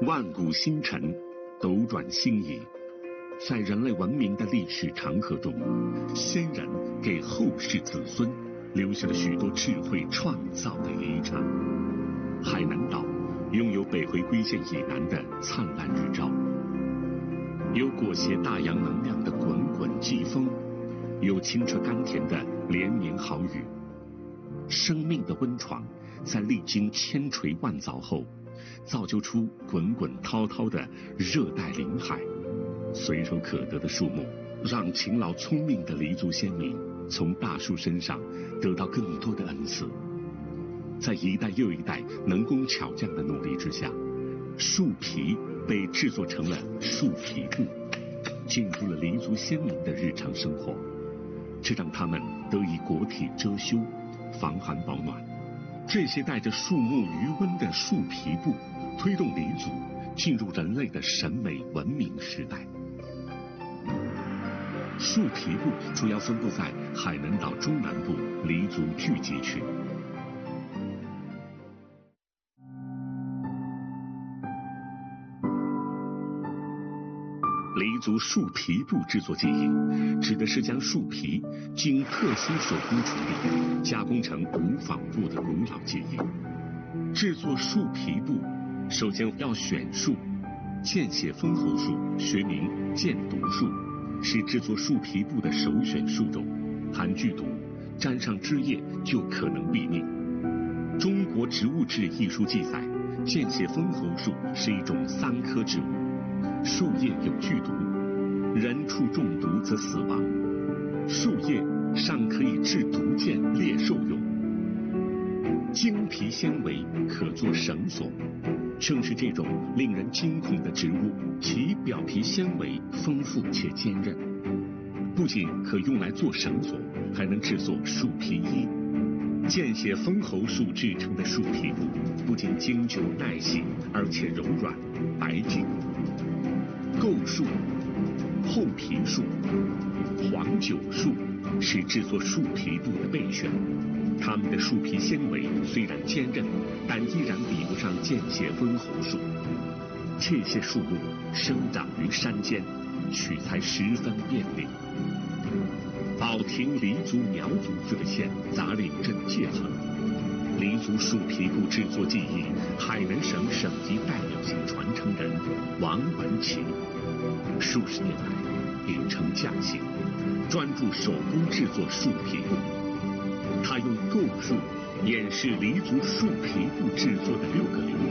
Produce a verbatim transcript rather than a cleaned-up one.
万古星辰，斗转星移，在人类文明的历史长河中，先人给后世子孙留下了许多智慧创造的遗产。海南岛拥有北回归线以南的灿烂日照，有裹挟大洋能量的滚滚疾风，有清澈甘甜的连绵好雨。生命的温床在历经千锤万凿后，造就出滚滚滔滔的热带林海。随手可得的树木，让勤劳聪明的黎族先民从大树身上得到更多的恩赐。在一代又一代能工巧匠的努力之下，树皮被制作成了树皮布，进入了黎族先民的日常生活，这让他们得以裹体遮羞，防寒保暖。这些带着树木余温的树皮布，推动黎族进入人类的审美文明时代。树皮布主要分布在海南岛中南部黎族聚集区。黎族树皮布制作技艺，指的是将树皮经特殊手工处理，加工成无纺布的古老技艺。制作树皮布，首先要选树，见血封喉树，学名箭毒树，是制作树皮布的首选树种，含剧毒，沾上汁液就可能毙命。中国植物志一书记载，见血封喉树是一种桑科植物，树叶有剧毒，人畜中毒则死亡。树叶尚可以制毒箭猎兽用，茎皮纤维可做绳索。正是这种令人惊恐的植物，其表皮纤维丰富且坚韧，不仅可用来做绳索，还能制作树皮衣。见血封喉树制成的树皮布不仅经久耐洗，而且柔软白净。构树、厚皮树、黄酒树是制作树皮布的备选。它们的树皮纤维虽然坚韧，但依然比不上见血封喉树。这些树木生长于山间，取材十分便利。保亭黎族苗族自治县杂岭镇界横，黎族树皮布制作技艺海南省省级代表性传承人王文琪，数十年来秉承匠心，专注手工制作树皮布。他用构树演示黎族树皮布制作的六个流程。